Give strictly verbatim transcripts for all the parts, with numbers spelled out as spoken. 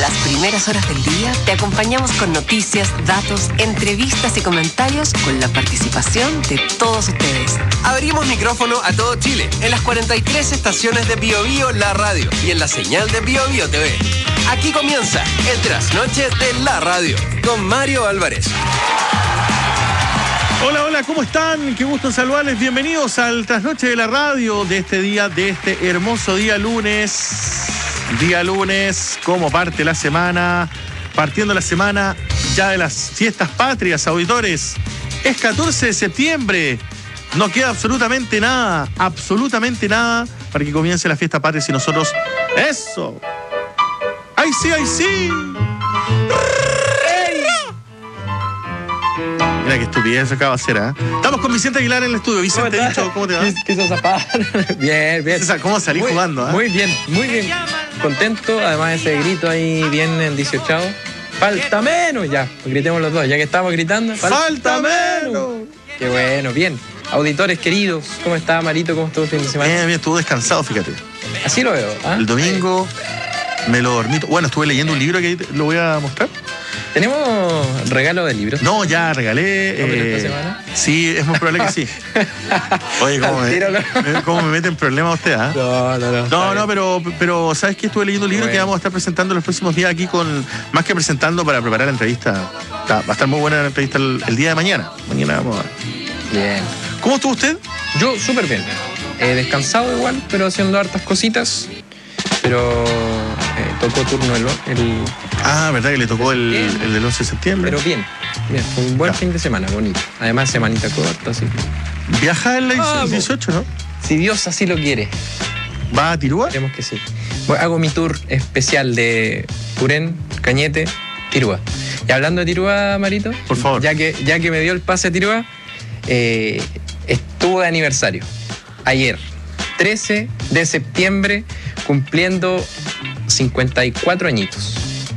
las primeras horas del día te acompañamos con noticias, datos, entrevistas y comentarios con la participación de todos ustedes. Abrimos micrófono a todo Chile en las cuarenta y tres estaciones de Bio Bio La Radio y en la señal de Bio Bio T V. Aquí comienza el Trasnoche de la Radio con Mario Álvarez. Hola, hola, ¿cómo están? Qué gusto en saludarles. Bienvenidos al Trasnoche de la Radio de este día, de este hermoso día lunes. Día lunes, como parte la semana, partiendo la semana ya de las fiestas patrias, auditores. Es catorce de septiembre. No queda absolutamente nada, absolutamente nada para que comience la fiesta patria y nosotros... ¡Eso! ¡Ay sí, ay sí! Mira qué estupidez acaba de hacer, ¿eh? Estamos con Vicente Aguilar en el estudio. Vicente, ¿Cómo, dicho, ¿cómo te va? Quiso zafar. Bien, bien. ¿Cómo salís muy, jugando? ¿eh? Muy bien, muy bien. Contento, además ese grito ahí bien en dieciocho. ¡Falta menos! Ya, gritemos los dos, ya que estamos gritando. ¡Falta, ¡Falta menos! Qué bueno, bien. Auditores queridos, ¿cómo está Marito? ¿Cómo estuvo el fin de semana? Bien, bien, estuvo descansado, fíjate. Así lo veo. ¿Ah? El domingo me lo dormí. Bueno, estuve leyendo un libro que lo voy a mostrar. ¿Tenemos regalo de libros? No, ya regalé. ¿No, eh, esta semana? Sí, es muy probable que sí. Oye, ¿cómo me, cómo me mete en problemas usted? ¿eh? No, no, no. No, no, pero, pero ¿sabes qué? Estuve leyendo un libro bueno. que vamos a estar presentando los próximos días aquí con... Más que presentando para preparar la entrevista. Está, va a estar muy buena la entrevista el, el día de mañana. Mañana vamos a ver. Bien. ¿Cómo estuvo usted? Yo súper bien. Eh, descansado igual, pero haciendo hartas cositas. Pero eh, tocó turno el, el... Ah, ¿verdad que le tocó el, el del once de septiembre? Pero bien, bien, fue un buen ya. fin de semana, bonito. Además, semanita corta, así. ¿Viaja en la dieciocho, no? Si Dios así lo quiere. ¿Va a Tirúa? Esperemos que sí. Bueno, hago mi tour especial de Purén, Cañete, Tirúa. Y hablando de Tirúa, Marito, por favor. Ya que, ya que me dio el pase a Tirúa, eh, estuvo de aniversario. Ayer, trece de septiembre, cumpliendo cincuenta y cuatro añitos.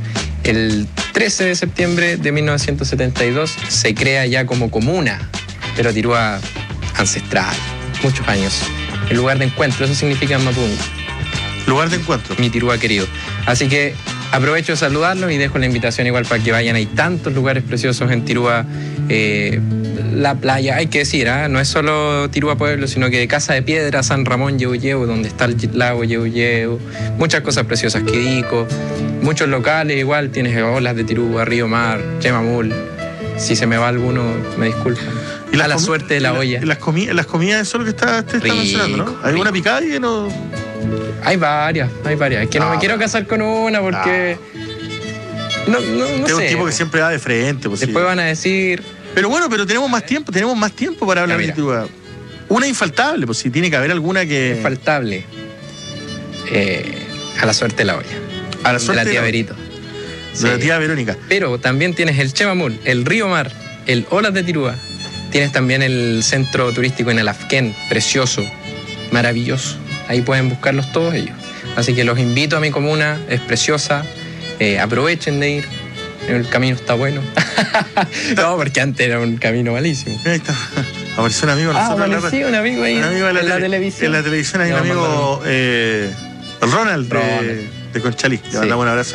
El trece de septiembre de mil novecientos setenta y dos se crea ya como comuna, pero Tirúa ancestral, muchos años. El lugar de encuentro, eso significa en Mapudungun. Lugar de encuentro. Mi Tirúa querido. Así que aprovecho de saludarlos y dejo la invitación igual para que vayan. Hay tantos lugares preciosos en Tirúa. Eh, la playa, hay que decir, ¿eh? No es solo Tirúa Pueblo, sino que de Casa de Piedra, San Ramón, Yeuyeu, donde está el lago Yeuyeu, muchas cosas preciosas, Quidico, muchos locales igual, tienes olas de Tirúa, Río Mar, Chemamul. Si se me va alguno, me disculpan. Y la, a la suerte de la, la olla. Las, comi las comidas, eso es lo que está, te está mencionando, ¿no? ¿Hay alguna picada que no...? Hay varias, hay varias. Es que no, no me quiero casar con una porque... No, no, no Tengo sé. un tipo que siempre va de frente. Pues Después sí. van a decir... Pero bueno, pero tenemos más tiempo, tenemos más tiempo para hablar de Tirúa. Una infaltable, pues si tiene que haber alguna que... Infaltable. Eh, a la suerte de la olla. A la suerte de la tía de la... Verito. De sí. la tía Verónica. Pero también tienes el Chemamul, el Río Mar, el Olas de Tirúa. Tienes también el centro turístico en el Afquén, precioso, maravilloso. Ahí pueden buscarlos todos ellos. Así que los invito a mi comuna, es preciosa. Eh, aprovechen de ir. El camino está bueno. No, porque antes era un camino malísimo. Ahí está. Apareció un amigo. Ah, apareció un amigo ahí. Un amigo en la, en la tele televisión. En la televisión hay no, un amigo, eh, Ronald, Ronald. De, de Conchalí. Le mandamos sí. un abrazo.